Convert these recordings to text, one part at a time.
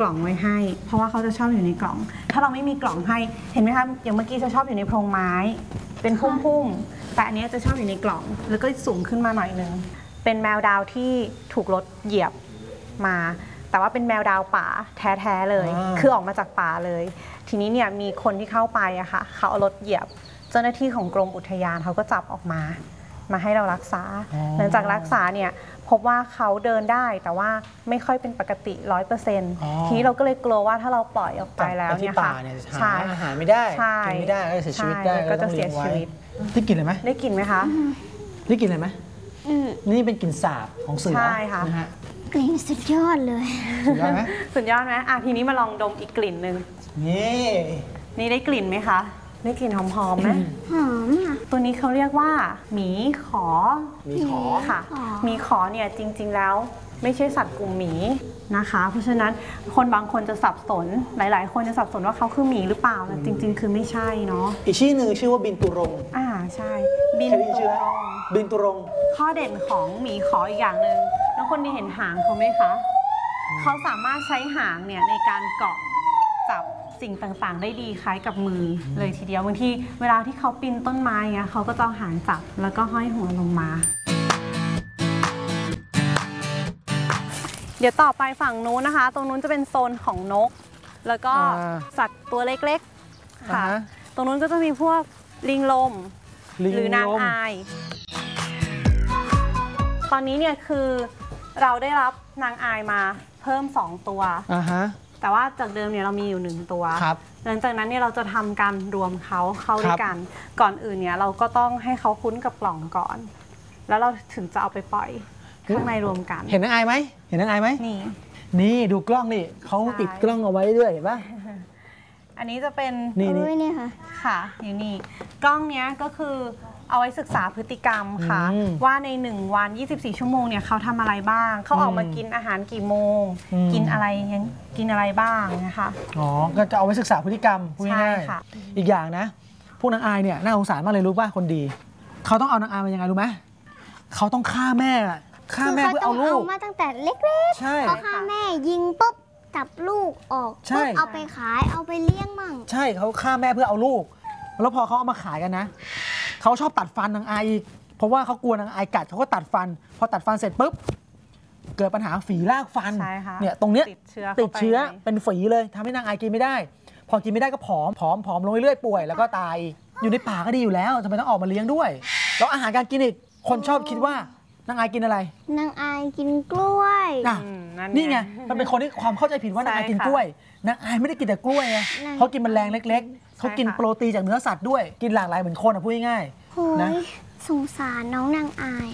กล่องไว้ให้เพราะว่าเขาจะชอบอยู่ในกล่องถ้าเราไม่มีกล่องให้เห็นไหมคะอย่างเมื่อกี้จะชอบอยู่ในโพรงไม้เป็นพุ่มๆแต่อันนี้จะชอบอยู่ในกล่องแล้วก็สูงขึ้นมาหน่อยนึงเป็นแมวดาวที่ถูกรถเหยียบมาแต่ว่าเป็นแมวดาวป่าแท้ๆเลยคือออกมาจากป่าเลยทีนี้เนี่ยมีคนที่เข้าไปอะค่ะเขาเอารถเหยียบเจ้าหน้าที่ของกรมอุทยานเขาก็จับออกมาให้เรารักษาหลังจากรักษาเนี่ยพบว่าเขาเดินได้แต่ว่าไม่ค่อยเป็นปกติ 100%ทีนี้เราก็เลยกลัวว่าถ้าเราปล่อยออกไปแล้วเนี่ยค่ะหาอาหารไม่ได้กินไม่ได้ก็เสียชีวิตได้ก็จะเสียชีวิตได้กลิ่นอะไรไหมได้กลิ่นไหมคะได้กลิ่นอะไรไหมนี่เป็นกลิ่นสาบของเสือใช่ค่ะกลิ่นสุดยอดเลยสุดยอดไหมสุดยอดไหมทีนี้มาลองดมอีกกลิ่นหนึ่งนี่ได้กลิ่นไหมคะได้กลิ่นหอมๆไหมหอมอ่ะตัวนี้เขาเรียกว่าหมีขอค่ะหมีขอเนี่ยจริงๆแล้วไม่ใช่สัตว์กลุ่มหมีนะคะเพราะฉะนั้นคนบางคนจะสับสนหลายๆคนจะสับสนว่าเขาคือหมีหรือเปล่าแต่จริงๆคือไม่ใช่เนาะอีกชื่อหนึ่งชื่อว่าบินตุรงใช่บินตุรงข้อเด่นของหมีขออีกอย่างหนึ่งแล้วคนนี้เห็นหางเขาไหมคะเขาสามารถใช้หางเนี่ยในการเกาะจับสิ่งต่างๆได้ดีคล้ายกับมือเลยทีเดียวบางทีเวลาที่เขาปีนต้นไม้เนี่ยเขาก็จะหางจับแล้วก็ห้อยหัวลงมาเดี๋ยวต่อไปฝั่งนู้นนะคะตรงนู้นจะเป็นโซนของนกแล้วก็สัตว์ตัวเล็กๆค่ะตรงนู้นก็จะมีพวกลิงลมหรือนางอายตอนนี้เนี่ยคือเราได้รับนางอายมาเพิ่ม2ตัวแต่ว่าจากเดิมเนี่ยเรามีอยู่1ตัวหลังจากนั้นเนี่ยเราจะทำการรวมเขาเข้าด้วยกันก่อนอื่นเนี่ยเราก็ต้องให้เขาคุ้นกับกล่องก่อนแล้วเราถึงจะเอาไปปล่อยข้างในรวมกันเห็นนางอายไหมนี่ดูกล้องนี่เขาติดกล้องเอาไว้ด้วยเห็นปะอันนี้จะเป็นนี่ค่ะอยู่นี่กล้องเนี้ยก็คือเอาไว้ศึกษาพฤติกรรมค่ะว่าใน1 วัน24 ชั่วโมงเนี่ยเขาทำอะไรบ้างเขาออกมากินอาหารกี่โมงกินอะไรบ้างนะคะก็จะเอาไว้ศึกษาพฤติกรรมพูดง่ายๆอีกอย่างนะพวกนางอายเนี่ยน่าสงสารมากเลยรู้ป่ะคนดีเขาต้องเอานางอายมายังไงรู้ไหมเขาต้องฆ่าแม่เพื่อเอาลูกมาตั้งแต่เล็กๆเขาฆ่าแม่ยิงปุ๊บจับลูกออกปุ๊บเอาไปขายเอาไปเลี้ยงมั่งใช่เขาฆ่าแม่เพื่อเอาลูกแล้วพอเขาเอามาขายกันนะเขาชอบตัดฟันนางอายอีกเพราะว่าเขากลัวนางอายกัดเขาก็ตัดฟันพอตัดฟันเสร็จปุ๊บเกิดปัญหาฝีรากฟันเนี่ยตรงเนี้ยติดเชื้อเป็นฝีเลยทำให้นางอายกินไม่ได้พอกินไม่ได้ก็ผอมลงเรื่อยๆป่วยแล้วก็ตายอยู่ในป่าก็ดีอยู่แล้วทำไมต้องออกมาเลี้ยงด้วยแล้วอาหารการกินอีกคนชอบคิดว่านางอายกินอะไรนางอายกินกล้วยนี่ไงมันเป็นคนที่ความเข้าใจผิดว่านางอายกินกล้วยนางอายไม่ได้กินแต่กล้วยไงเขากินแมลงเล็กๆเขากินโปรตีนจากเนื้อสัตว์ด้วยกินหลากหลายเหมือนคนพูดง่ายๆนะสงสารน้องนางอาย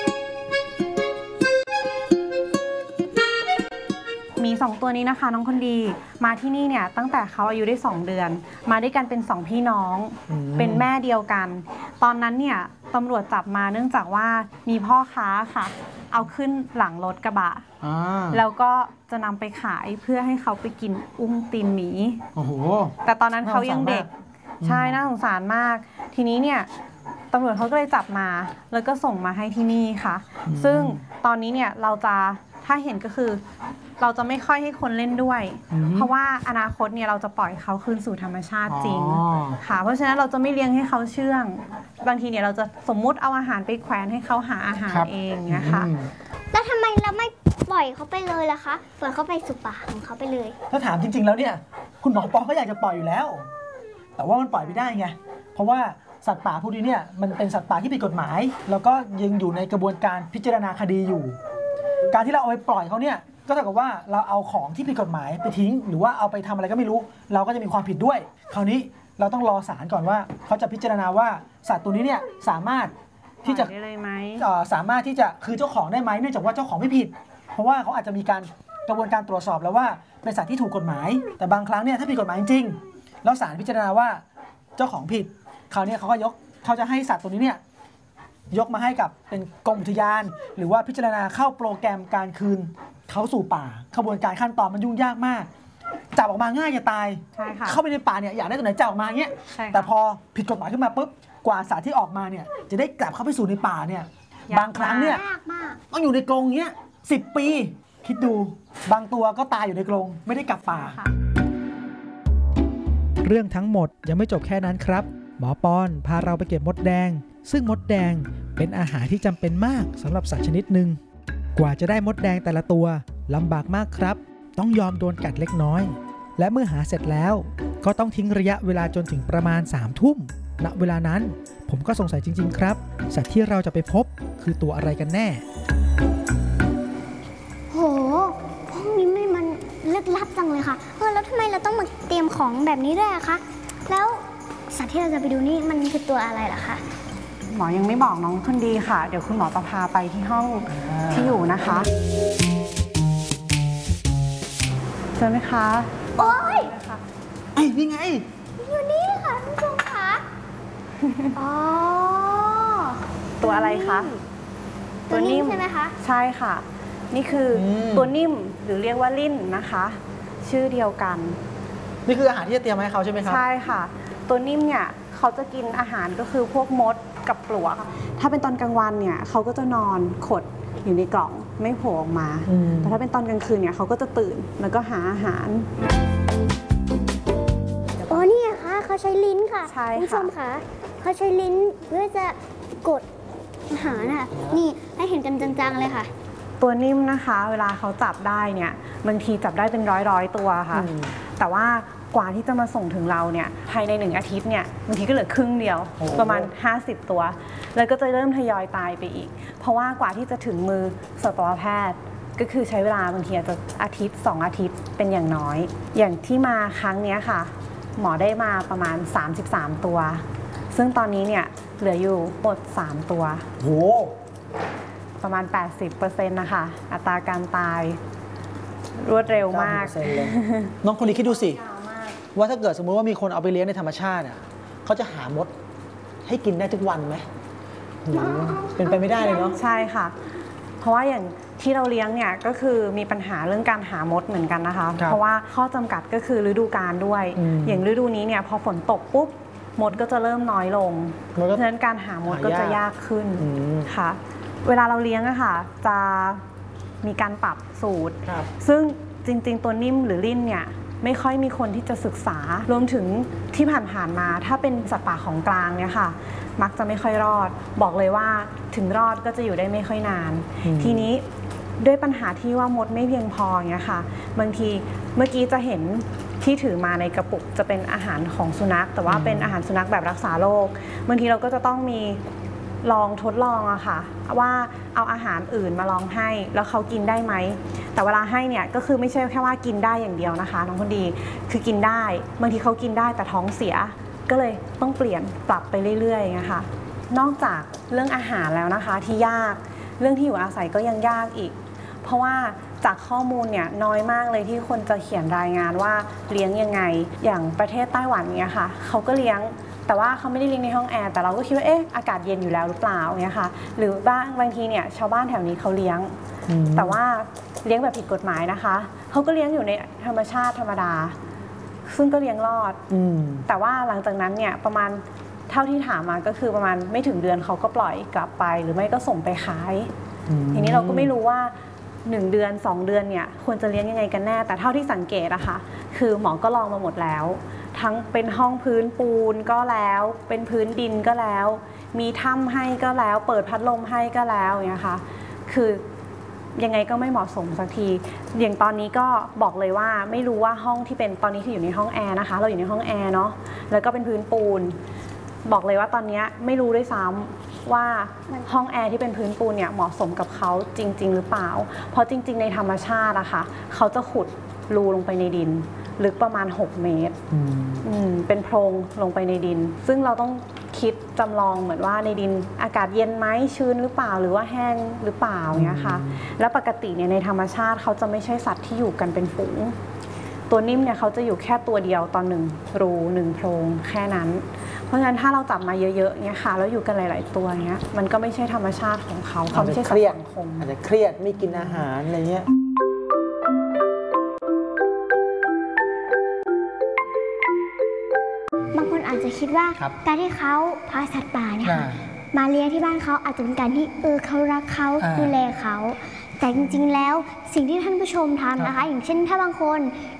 มี2ตัวนี้นะคะน้องคนดีมาที่นี่เนี่ยตั้งแต่เขาอายุได้2 เดือนมาด้วยกันเป็น2 พี่น้องเป็นแม่เดียวกันตอนนั้นเนี่ยตำรวจจับมาเนื่องจากว่ามีพ่อค้าค่ะเอาขึ้นหลังรถกระบะแล้วก็จะนำไปขายเพื่อให้เขาไปกินอุ้งตีนหมีแต่ตอนนั้นเขายังเด็กใช่น่าสงสารมากทีนี้เนี่ยตำรวจเขาก็เลยจับมาแล้วก็ส่งมาให้ที่นี่ค่ะซึ่งตอนนี้เนี่ยเราจะถ้าเห็นก็คือเราจะไม่ค่อยให้คนเล่นด้วยเพราะว่าอนาคตเนี่ยเราจะปล่อยเขาคืนสู่ธรรมชาติจริงค่ะเพราะฉะนั้นเราจะไม่เลี้ยงให้เขาเชื่องบางทีเนี่ยเราจะสมมุติเอาอาหารไปแขวนให้เขาหาอาหารเองนะคะแล้วทำไมเราไม่ปล่อยเขาไปเลยล่ะคะปล่อยเขาไปสู่ป่าของเขาไปเลยถ้าถามจริงๆแล้วเนี่ยคุณหมอปอก็อยากจะปล่อยอยู่แล้วแต่ว่ามันปล่อยไม่ได้ไงเพราะว่าสัตว์ป่าพวกนี้เนี่ยมันเป็นสัตว์ป่าที่ผิดกฎหมายแล้วก็ยังอยู่ในกระบวนการพิจารณาคดีอยู่การที่เราเอาไปปล่อยเขาเนี่ยก็เท่ากับว่าเราเอาของที่ผิดกฎหมายไปทิ้งหรือว่าเอาไปทำอะไรก็ไม่รู้เราก็จะมีความผิดด้วยคราวนี้เราต้องรอศาลก่อนว่าเขาจะพิจารณาว่าสัตว์ตัวนี้เนี่ยสามารถที่จะสามารถที่จะคือเจ้าของได้ไหมเนื่องจากว่าเจ้าของไม่ผิดเพราะว่าเขาอาจจะมีการกระบวนการตรวจสอบแล้วว่าเป็นสัตว์ที่ถูกกฎหมายแต่บางครั้งเนี่ยถ้าผิดกฎหมายจริงๆแล้วศาลพิจารณาว่าเจ้าของผิดคราวนี้เขาจะให้สัตว์ตัวนี้เนี่ยยกมาให้กับเป็นกรมอุทยานหรือว่าพิจารณาเข้าโปรแกรมการคืนเขาสู่ป่ากระบวนการขั้นตอนมันยุ่งยากมากจับออกมาง่ายจะตายเข้าไปในป่าเนี่ยอยากได้ตัวไหนจับออกมาเงี้ยแต่พอผิดกฎหมายขึ้นมาปุ๊บกว่าสัตว์ที่ออกมาเนี่ยจะได้กลับเข้าไปสู่ในป่าเนี่ยบางครั้งเนี่ยต้องอยู่ในกรงเงี้ย10 ปีคิดดูบางตัวก็ตายอยู่ในกรงไม่ได้กลับป่าค่ะเรื่องทั้งหมดยังไม่จบแค่นั้นครับ หมอปอนพาเราไปเก็บมดแดง ซึ่งมดแดงเป็นอาหารที่จำเป็นมากสำหรับสัตว์ชนิดหนึ่งกว่าจะได้มดแดงแต่ละตัวลำบากมากครับ ต้องยอมโดนกัดเล็กน้อย และเมื่อหาเสร็จแล้วก็ต้องทิ้งระยะเวลาจนถึงประมาณ3 ทุ่มณเวลานั้นผมก็สงสัยจริงๆครับสัตว์ที่เราจะไปพบคือตัวอะไรกันแน่โหห้องนี้มันลึกลับจังเลยค่ะแล้วทำไมเราต้องมาเตรียมของแบบนี้ด้วยอะคะแล้วสัตว์ที่เราจะไปดูนี่มันคือตัวอะไรล่ะคะหมอยังไม่บอกน้องคนดีค่ะ เดี๋ยวคุณหมอจะพาไปที่ห้องที่อยู่นะคะเจอไหมคะโอ๊ยนะคะไอ้นี่ไงอยู่นี่ค่ะท่านผู้ชมคะอ๋อตัวอะไรคะตัวนิ่มใช่ไหมคะใช่ค่ะ นี่คืออมตัวนิ่มหรือเรียกว่าลิ่นนะคะ ชื่อเดียวกันนี่คืออาหารที่จะเตรียมมาให้เขาใช่ไหมครับใช่ค่ะ ตัวนิ่มเนี่ยเขาจะกินอาหารก็คือพวกมดกับปลวก ถ้าเป็นตอนกลางวันเนี่ยเขาก็จะนอนขดอยู่ในกล่องไม่โผล่ออกมาอืมแต่ถ้าเป็นตอนกลางคืนเนี่ยเขาก็จะตื่นแล้วก็หาอาหารอ๋อนี่ไงคะเขาใช้ลิ้นค่ะใช่คุณผู้ชค่ะมคะเขาใช้ลิ้นเพื่อจะกดอาหารน่ะนี่ให้เห็นกันจังๆเลยค่ะตัวนิ่มนะคะเวลาเขาจับได้เนี่ยบางทีจับได้เป็นร้อยตัวค่ะอืมแต่ว่ากว่าที่จะมาส่งถึงเราเนี่ยภายใน1 อาทิตย์เนี่ยบางทีก็เหลือครึ่งเดียวโอ้ประมาณ50 ตัว แล้วก็จะเริ่มทยอยตายไปอีก เพราะว่ากว่าที่จะถึงมือสัตวแพทย์ ก็คือใช้เวลาบางทีอาจจะอาทิตย์2 อาทิตย์เป็นอย่างน้อย อย่างที่มาครั้งเนี้ยค่ะ หมอได้มาประมาณ33 ตัว ซึ่งตอนนี้เนี่ยเหลืออยู่หมด3 ตัวโหประมาณ 80%นะคะอัตราการตาย รวดเร็วมาก 90%เลย น้องคนนี้คิดดูสิยาวมากว่าถ้าเกิดสมมุติว่ามีคนเอาไปเลี้ยงในธรรมชาติอ่ะเขาจะหามดให้กินได้ทุกวันไหมโหเป็นไปไม่ได้เลยเนาะใช่ค่ะ เพราะว่าอย่างที่เราเลี้ยงเนี่ยก็คือมีปัญหาเรื่องการหามดเหมือนกันนะคะครับเพราะว่าข้อจำกัดก็คือฤดูกาลด้วยอืมอย่างฤดูนี้เนี่ยพอฝนตกปุ๊บมดก็จะเริ่มน้อยลงมันเพก็ราะฉะนั้นการหามดก็จะยากขึ้นอืมค่ะ เวลาเราเลี้ยงอะค่ะจะมีการปรับสูตรครับซึ่งจริงๆตัวนิ่มหรือลิ่นเนี่ยไม่ค่อยมีคนที่จะศึกษารวมถึงที่ผ่านๆมาถ้าเป็นสัตว์ป่าของกลางเนี่ยค่ะ มักจะไม่ค่อยรอด บอกเลยว่าถึงรอดก็จะอยู่ได้ไม่ค่อยนานอืมทีนี้ด้วยปัญหาที่ว่ามดไม่เพียงพออย่างเงี้ยค่ะบางทีเมื่อกี้จะเห็นที่ถือมาในกระปุกจะเป็นอาหารของสุนัข แต่ว่าเป็นอาหารสุนัขแบบรักษาโรคบางทีเราก็จะต้องมีลองทดลองอะค่ะว่าเอาอาหารอื่นมาลองให้แล้วเขากินได้ไหม แต่เวลาให้เนี่ยก็คือไม่ใช่แค่ว่ากินได้อย่างเดียวนะคะน้องคนดีคือกินได้บางทีเขากินได้แต่ท้องเสีย ก็เลยต้องเปลี่ยนปรับไปเรื่อยๆอย่างเงี้ยค่ะนอกจากเรื่องอาหารแล้วนะคะที่ยากเรื่องที่อยู่อาศัยก็ยังยากอีก เพราะว่าจากข้อมูลเนี่ยน้อยมากเลยที่คนจะเขียนรายงานว่าเลี้ยงยังไงอย่างประเทศไต้หวันเนี่ยค่ะเขาก็เลี้ยงแต่ว่าเขาไม่ได้เลี้ยงในห้องแอร์แต่เราก็คิดว่าเอ๊ะอากาศเย็นอยู่แล้วหรือเปล่าเนี่ยค่ะหรือบบางทีเนี่ยชาวบ้านแถวนี้เขาเลี้ยงอืมแต่ว่าเลี้ยงแบบผิดกฎหมายนะคะเขาก็เลี้ยงอยู่ในธรรมชาติธรรมดา ซึ่งก็เลี้ยงรอดอืมแต่ว่าหลังจากนั้นเนี่ยประมาณเท่าที่ถามมาก็คือประมาณไม่ถึงเดือนเขาก็ปล่อยกลับไป หรือไม่ก็ส่งไปขาย ทีนี้เราก็ไม่รู้ว่า 1 เดือน 2 เดือนเนี่ยควรจะเลี้ยงยังไงกันแน่ แต่เท่าที่สังเกตอะค่ะคือหมอก็ลองมาหมดแล้ว ทั้งเป็นห้องพื้นปูนก็แล้วเป็นพื้นดินก็แล้ว มีถ้ำให้ก็แล้ว เปิดพัดลมให้ก็แล้วอย่างเงี้ยค่ะคือยังไงก็ไม่เหมาะสมสักทีอย่างตอนนี้ก็บอกเลยว่าไม่รู้ว่าห้องที่เป็นตอนนี้คืออยู่ในห้องแอร์นะคะเราอยู่ในห้องแอร์เนาะแล้วก็เป็นพื้นปูน บอกเลยว่าตอนนี้ไม่รู้ด้วยซ้ำว่าห้องแอร์ที่เป็นพื้นปูนเนี่ยเหมาะสมกับเขาจริง ๆ หรือเปล่า เพราะจริง ๆ ในธรรมชาติอะค่ะเขาจะขุดรูลงไปในดิน ลึกประมาณ 6 เมตร เป็นโพรงลงไปในดิน ซึ่งเราต้องคิดจำลองเหมือนว่าในดินอากาศเย็นไหมชื้นหรือเปล่าหรือว่าแห้งหรือเปล่าเงี้ยค่ะแล้วปกติเนี่ยในธรรมชาติเขาจะไม่ใช่สัตว์ที่อยู่กันเป็นฝูง ตัวนิ่มเนี่ยเขาจะอยู่แค่ตัวเดียวตอน1 รู1 โพรงแค่นั้น เพราะฉะนั้นถ้าเราจับมาเยอะๆเนี่ยค่ะแล้วอยู่กันหลาย ๆ ตัวเงี้ยมันก็ไม่ใช่ธรรมชาติของเขาเขาไม่ใช่สัตว์สังคมอาจจะเครียดไม่กินอาหารอะไรเงี้ยบางคนอาจจะคิดว่าครับการที่เขาพาสัตว์ป่าเนี่ยค่ะอ่ามาเลี้ยงที่บ้านเขาอาจจะเป็นการที่เขารักเขาอ่าดูแลเขาแต่จริงๆแล้วสิ่งที่ท่านผู้ชมทำนะคะ อย่างเช่นถ้าบางคน